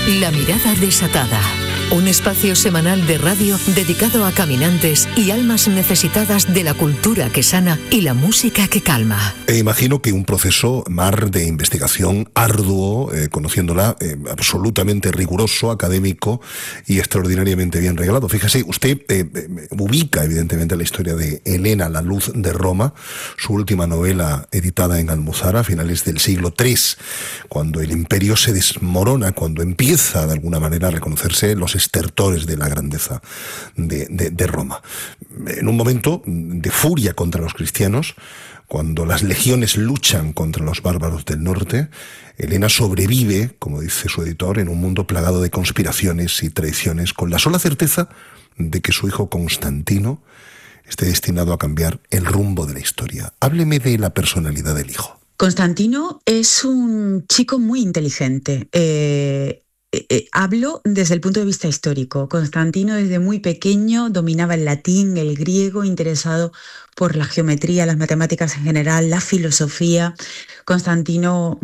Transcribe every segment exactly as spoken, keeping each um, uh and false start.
La mirada desatada. Un espacio semanal de radio dedicado a caminantes y almas necesitadas de la cultura que sana y la música que calma. E imagino que un proceso, Mar, de investigación arduo, eh, conociéndola, eh, absolutamente riguroso, académico y extraordinariamente bien regalado. Fíjese, usted eh, eh, ubica evidentemente la historia de Elena, la luz de Roma, su última novela editada en Almuzara a finales del siglo tercero, cuando el imperio se desmorona, cuando empieza de alguna manera a reconocerse los estertores de la grandeza de, de, de Roma. En un momento de furia contra los cristianos, cuando las legiones luchan contra los bárbaros del norte, Elena sobrevive, como dice su editor, en un mundo plagado de conspiraciones y traiciones, con la sola certeza de que su hijo Constantino esté destinado a cambiar el rumbo de la historia. Hábleme de la personalidad del hijo. Constantino es un chico muy inteligente. Eh, eh, eh, hablo desde el punto de vista histórico. Constantino desde muy pequeño dominaba el latín, el griego, interesado por la geometría, las matemáticas en general, la filosofía. Constantino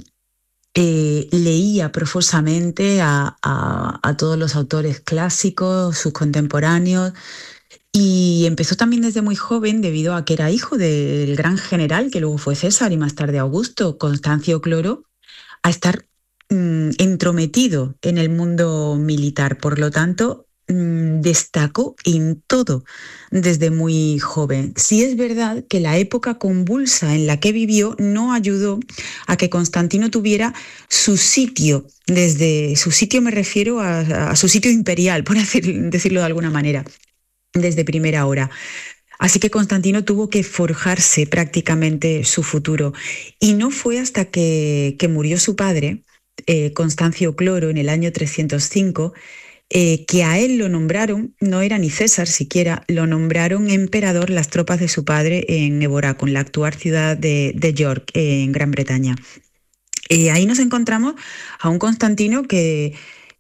eh, leía profusamente a, a, a todos los autores clásicos, sus contemporáneos. Y empezó también desde muy joven, debido a que era hijo del gran general, que luego fue César y más tarde Augusto, Constancio Cloro, a estar mmm, entrometido en el mundo militar. Por lo tanto, mmm, destacó en todo desde muy joven. Sí es verdad que la época convulsa en la que vivió no ayudó a que Constantino tuviera su sitio. Desde su sitio me refiero a, a su sitio imperial, por hacer, decirlo de alguna manera, desde primera hora. Así que Constantino tuvo que forjarse prácticamente su futuro. Y no fue hasta que, que murió su padre, eh, Constancio Cloro, en el año trescientos cinco, eh, que a él lo nombraron, no era ni César siquiera, lo nombraron emperador las tropas de su padre en Eboracum, en la actual ciudad de, de York, eh, en Gran Bretaña. Eh, ahí nos encontramos a un Constantino que...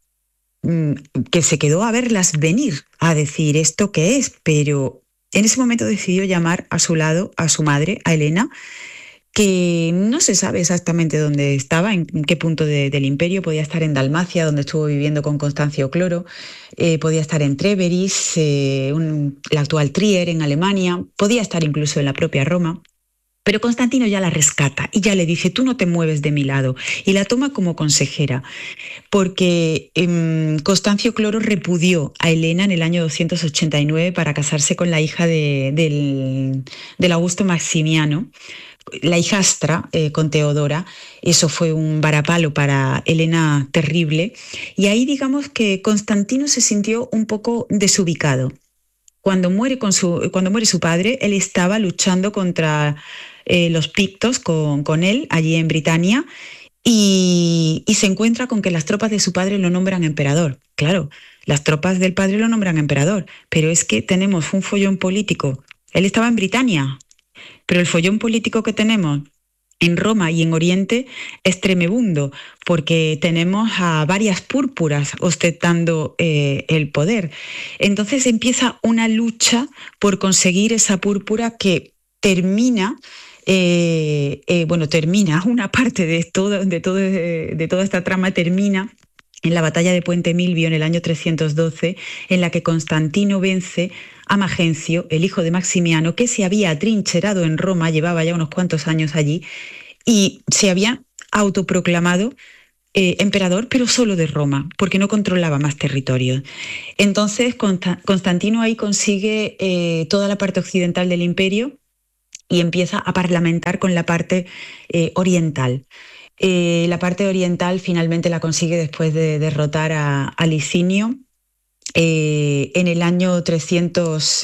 que se quedó a verlas venir, a decir esto qué es, pero en ese momento decidió llamar a su lado a su madre, a Elena, que no se sabe exactamente dónde estaba, en qué punto de, del imperio. Podía estar en Dalmacia, donde estuvo viviendo con Constancio Cloro, eh, podía estar en Treveris, eh, un, la actual Trier, en Alemania, podía estar incluso en la propia Roma. Pero Constantino ya la rescata y ya le dice: tú no te mueves de mi lado, y la toma como consejera, porque eh, Constancio Cloro repudió a Elena en el año doscientos ochenta y nueve para casarse con la hija de, del, del Augusto Maximiano, la hijastra, eh, con Teodora. Eso fue un varapalo para Elena terrible, y ahí digamos que Constantino se sintió un poco desubicado. Cuando muere, con su, cuando muere su padre, él estaba luchando contra eh, los pictos con, con él allí en Britania, y, y se encuentra con que las tropas de su padre lo nombran emperador. Claro, las tropas del padre lo nombran emperador, pero es que tenemos un follón político. Él estaba en Britania, pero el follón político que tenemos en Roma y en Oriente es tremebundo, porque tenemos a varias púrpuras ostentando eh, el poder. Entonces empieza una lucha por conseguir esa púrpura que termina, eh, eh, bueno, termina, una parte de, todo, de, todo, de toda esta trama termina en la batalla de Puente Milvio en el año trescientos doce, en la que Constantino vence a Magencio, el hijo de Maximiano, que se había atrincherado en Roma, llevaba ya unos cuantos años allí, y se había autoproclamado eh, emperador, pero solo de Roma, porque no controlaba más territorios. Entonces Constantino ahí consigue eh, toda la parte occidental del imperio y empieza a parlamentar con la parte eh, oriental. Eh, la parte oriental finalmente la consigue después de derrotar a, a Licinio eh, en el año trescientos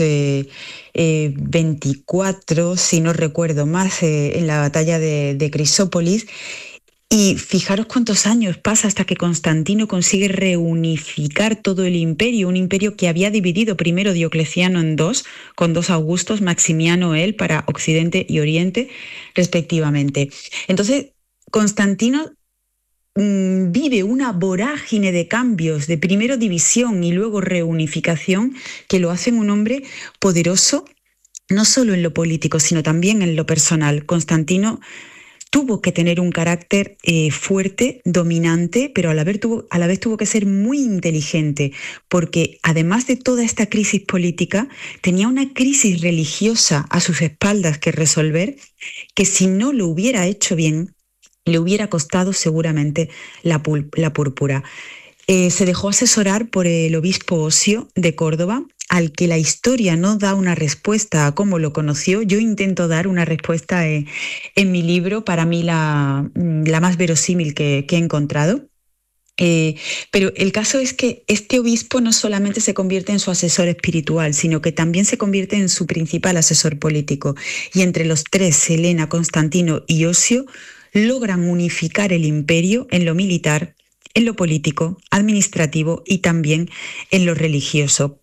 veinticuatro, si no recuerdo más, eh, en la batalla de, de Crisópolis. Y fijaros cuántos años pasa hasta que Constantino consigue reunificar todo el imperio, un imperio que había dividido primero Diocleciano en dos, con dos Augustos, Maximiano, él, para Occidente y Oriente, respectivamente. Entonces, Constantino mmm, vive una vorágine de cambios, de primero división y luego reunificación, que lo hacen un hombre poderoso, no solo en lo político, sino también en lo personal. Constantino tuvo que tener un carácter eh, fuerte, dominante, pero a la, vez tuvo, a la vez tuvo que ser muy inteligente, porque además de toda esta crisis política, tenía una crisis religiosa a sus espaldas que resolver, que si no lo hubiera hecho bien, le hubiera costado seguramente la, pul- la púrpura. Eh, se dejó asesorar por el obispo Osio de Córdoba, al que la historia no da una respuesta a cómo lo conoció. Yo intento dar una respuesta en, en mi libro, para mí la, la más verosímil que, que he encontrado. Eh, pero el caso es que este obispo no solamente se convierte en su asesor espiritual, sino que también se convierte en su principal asesor político. Y entre los tres, Helena, Constantino y Osio, logran unificar el imperio en lo militar, en lo político, administrativo y también en lo religioso.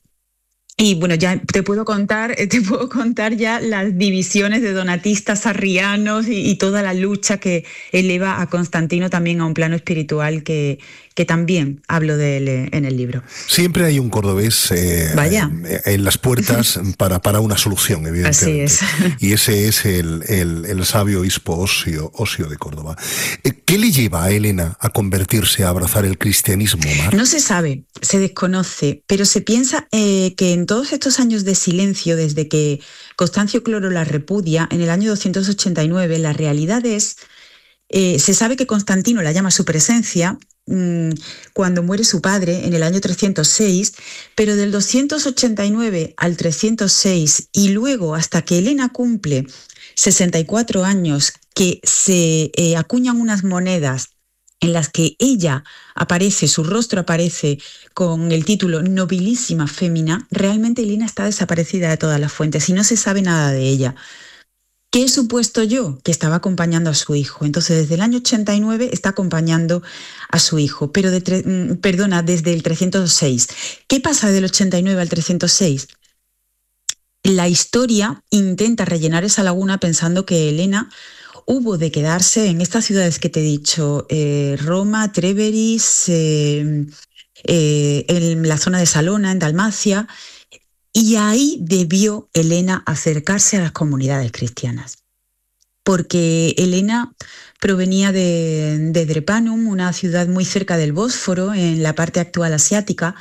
Y bueno, ya te puedo contar, te puedo contar ya las divisiones de donatistas, arrianos y, y toda la lucha que eleva a Constantino también a un plano espiritual que, que también hablo de él en el libro. Siempre hay un cordobés eh, Vaya. en las puertas para, para una solución, evidentemente. Así es. Y ese es el, el, el sabio obispo Osio, Osio de Córdoba. ¿Qué le lleva a Helena a convertirse, a abrazar el cristianismo, Mar? No se sabe, se desconoce, pero se piensa eh, que en todos estos años de silencio, desde que Constancio Cloro la repudia en el año doscientos ochenta y nueve, la realidad es, eh, se sabe que Constantino la llama a su presencia mmm, cuando muere su padre en el año trescientos seis, pero del doscientos ochenta y nueve al trescientos seis y luego hasta que Helena cumple sesenta y cuatro años, que se eh, acuñan unas monedas en las que ella aparece, su rostro aparece con el título Nobilísima Fémina, realmente Helena está desaparecida de todas las fuentes y no se sabe nada de ella. ¿Qué he supuesto yo? Que estaba acompañando a su hijo. Entonces, desde el año ochenta y nueve está acompañando a su hijo, pero de tre- perdona, desde el trescientos seis. ¿Qué pasa del ochenta y nueve al trescientos seis? La historia intenta rellenar esa laguna pensando que Helena hubo de quedarse en estas ciudades que te he dicho, eh, Roma, Tréveris, eh, eh, en la zona de Salona, en Dalmacia, y ahí debió Helena acercarse a las comunidades cristianas. Porque Helena provenía de, de Drepanum, una ciudad muy cerca del Bósforo, en la parte actual asiática,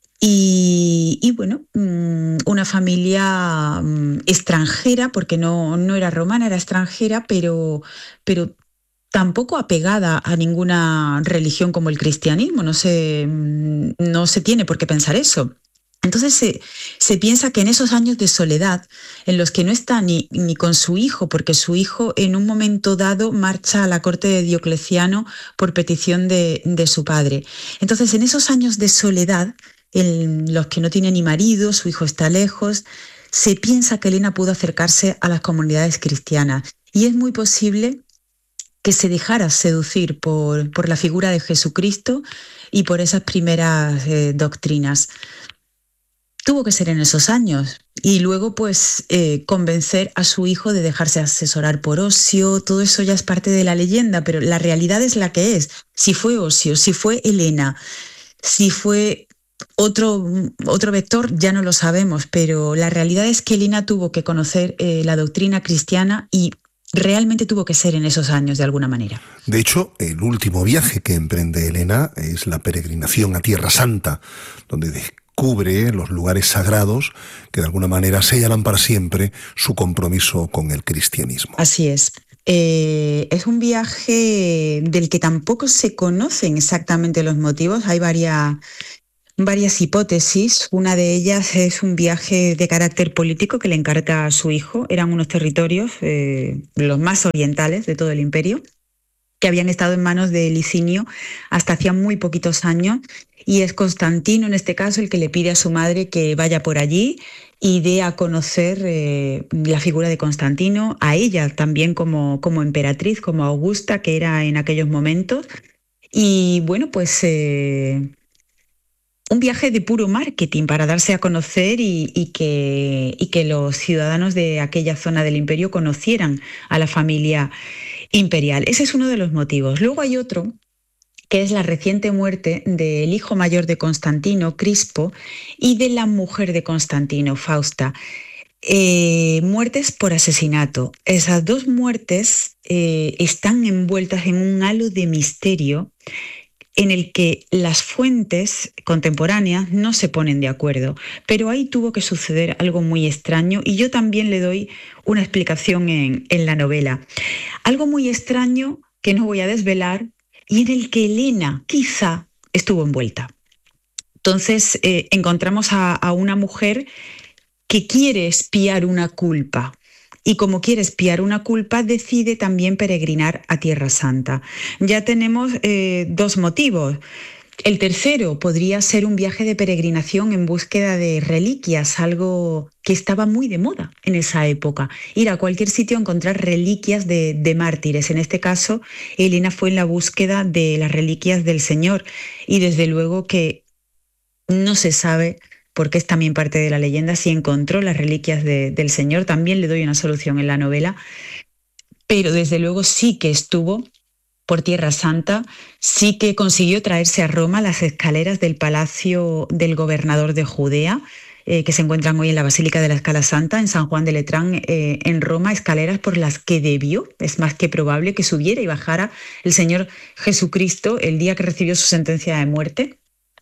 Y, y bueno, una familia extranjera, porque no, no era romana, era extranjera, pero, pero tampoco apegada a ninguna religión como el cristianismo. No se, no se tiene por qué pensar eso. Entonces se, se piensa que en esos años de soledad, en los que no está ni, ni con su hijo, porque su hijo en un momento dado marcha a la corte de Diocleciano por petición de, de su padre. Entonces, en esos años de soledad, en los que no tiene ni marido, su hijo está lejos, se piensa que Helena pudo acercarse a las comunidades cristianas. Y es muy posible que se dejara seducir por, por la figura de Jesucristo y por esas primeras eh, doctrinas. Tuvo que ser en esos años. Y luego, pues, eh, convencer a su hijo de dejarse asesorar por Osio. Todo eso ya es parte de la leyenda, pero la realidad es la que es. Si fue Osio, si fue Helena, si fue Otro, otro vector, ya no lo sabemos, pero la realidad es que Helena tuvo que conocer eh, la doctrina cristiana y realmente tuvo que ser en esos años de alguna manera. De hecho, el último viaje que emprende Helena es la peregrinación a Tierra Santa, donde descubre los lugares sagrados que de alguna manera sellan para siempre su compromiso con el cristianismo. Así es. Eh, es un viaje del que tampoco se conocen exactamente los motivos. Hay varias... varias hipótesis. Una de ellas es un viaje de carácter político que le encarga a su hijo. Eran unos territorios, eh, los más orientales de todo el imperio, que habían estado en manos de Licinio hasta hacía muy poquitos años, y es Constantino, en este caso, el que le pide a su madre que vaya por allí y dé a conocer eh, la figura de Constantino, a ella también como, como emperatriz, como Augusta, que era en aquellos momentos. Y bueno, pues... Eh, un viaje de puro marketing para darse a conocer y, y, que, y que los ciudadanos de aquella zona del imperio conocieran a la familia imperial. Ese es uno de los motivos. Luego hay otro, que es la reciente muerte del hijo mayor de Constantino, Crispo, y de la mujer de Constantino, Fausta. Eh, muertes por asesinato. Esas dos muertes eh, están envueltas en un halo de misterio en el que las fuentes contemporáneas no se ponen de acuerdo. Pero ahí tuvo que suceder algo muy extraño y yo también le doy una explicación en, en la novela. Algo muy extraño que no voy a desvelar y en el que Elena quizá estuvo envuelta. Entonces eh, encontramos a, a una mujer que quiere expiar una culpa. Y como quiere expiar una culpa, decide también peregrinar a Tierra Santa. Ya tenemos eh, dos motivos. El tercero podría ser un viaje de peregrinación en búsqueda de reliquias, algo que estaba muy de moda en esa época. Ir a cualquier sitio a encontrar reliquias de, de mártires. En este caso, Elena fue en la búsqueda de las reliquias del Señor. Y desde luego que no se sabe, porque es también parte de la leyenda, si encontró las reliquias de, del Señor. También le doy una solución en la novela, pero desde luego sí que estuvo por Tierra Santa, sí que consiguió traerse a Roma las escaleras del palacio del gobernador de Judea, eh, que se encuentran hoy en la Basílica de la Escala Santa, en San Juan de Letrán, eh, en Roma, escaleras por las que debió, es más que probable, que subiera y bajara el Señor Jesucristo el día que recibió su sentencia de muerte.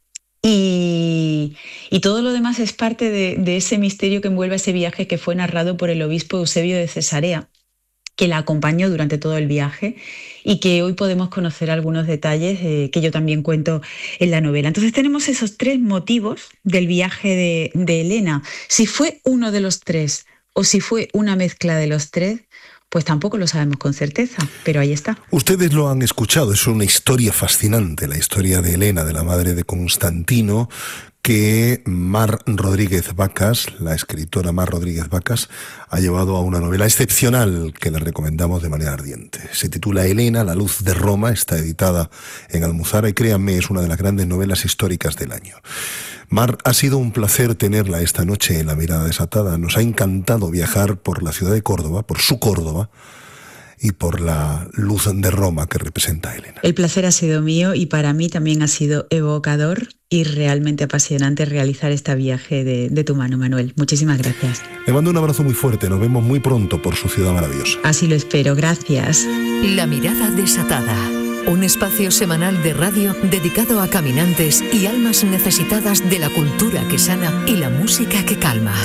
Y, y todo lo demás es parte de, de ese misterio que envuelve ese viaje que fue narrado por el obispo Eusebio de Cesarea, que la acompañó durante todo el viaje y que hoy podemos conocer algunos detalles eh, que yo también cuento en la novela. Entonces tenemos esos tres motivos del viaje de, de Elena. Si fue uno de los tres o si fue una mezcla de los tres, pues tampoco lo sabemos con certeza, pero ahí está. Ustedes lo han escuchado, es una historia fascinante, la historia de Elena, de la madre de Constantino, que Mar Rodríguez Vacas, la escritora Mar Rodríguez Vacas, ha llevado a una novela excepcional que la recomendamos de manera ardiente. Se titula Elena, la luz de Roma, está editada en Almuzara y créanme, es una de las grandes novelas históricas del año. Mar, ha sido un placer tenerla esta noche en La Mirada Desatada. Nos ha encantado viajar por la ciudad de Córdoba, por su Córdoba, y por la luz de Roma que representa Elena. El placer ha sido mío y para mí también ha sido evocador y realmente apasionante realizar este viaje de, de tu mano, Manuel. Muchísimas gracias. Le mando un abrazo muy fuerte. Nos vemos muy pronto por su ciudad maravillosa. Así lo espero. Gracias. La Mirada Desatada. Un espacio semanal de radio dedicado a caminantes y almas necesitadas de la cultura que sana y la música que calma.